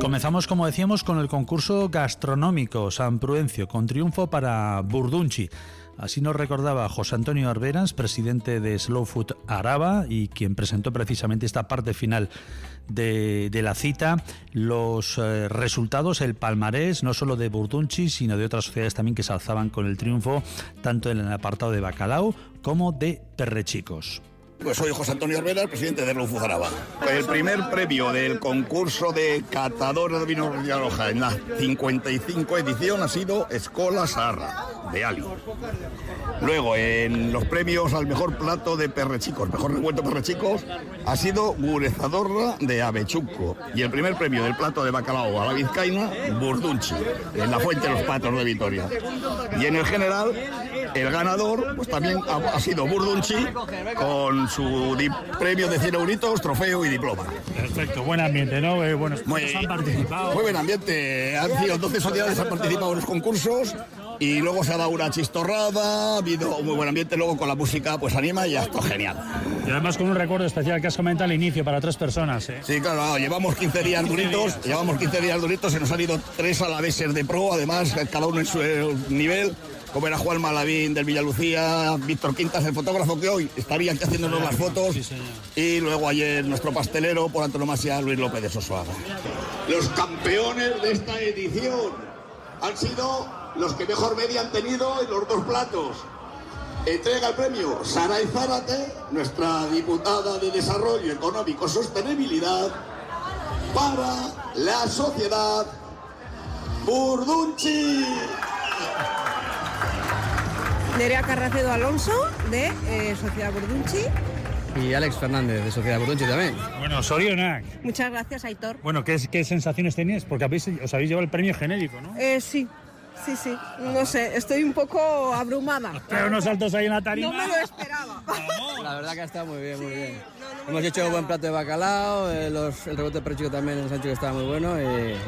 comenzamos, como decíamos, con el concurso gastronómico San Prudencio, con triunfo para Burdunchi. Así nos recordaba José Antonio Arberas, presidente de Slow Food Araba y quien presentó precisamente esta parte final de la cita, los resultados, el palmarés, no solo de Burdunchi, sino de otras sociedades también que se alzaban con el triunfo, tanto en el apartado de bacalao como de perrechicos. Pues soy José Antonio Arberas, presidente de Slow Food Araba. El primer premio del concurso de catadores de vino de Rioja en la 55 edición ha sido Escola Sarra, de Ali. Luego, en los premios al mejor plato de perrechicos, mejor revuelto perrechicos, ha sido Gurezadorra de Avechuco. Y el primer premio del plato de bacalao a la vizcaína, Burdunchi, en la Fuente de los Patos de Vitoria. Y en el general, el ganador pues también ha sido Burdunchi, con su premio de 100 euritos, trofeo y diploma. Perfecto, buen ambiente, ¿no? Han participado. Muy buen ambiente. Han sido 12 sociedades han participado en los concursos y luego se ha dado una chistorrada, ha habido un muy buen ambiente, luego con la música pues anima y ya está genial. Y además con un recuerdo especial que has comentado al inicio para 3 personas, ¿eh? Sí, claro, llevamos 15 días duritos, se nos han ido 3 alaveses de pro, además cada uno en su nivel, como era Juan Malavín del Villalucía, Víctor Quintas, el fotógrafo que hoy estaría aquí haciéndonos las fotos, y luego ayer nuestro pastelero por antonomasia, Luis López de Sosoaga. Los campeones de esta edición han sido los que mejor media han tenido en los 2 platos. Entrega el premio Saray Zárate, nuestra diputada de Desarrollo Económico y Sostenibilidad, para la sociedad Burdunchi. Nerea Carracedo Alonso, de Sociedad Burdunchi. Y Alex Fernández, de Sociedad Burdunchi también. Bueno, Sorionak. Muchas gracias, Aitor. Bueno, ¿qué sensaciones teníais? Porque os habéis llevado el premio genérico, ¿no? Sí. No sé, estoy un poco abrumada. Pero unos saltos ahí en la tarima. No me lo esperaba. La verdad que ha estado muy bien, muy bien. Hemos hecho un buen plato de bacalao, el revuelto de perrechicos también nos han dicho que estaba muy bueno y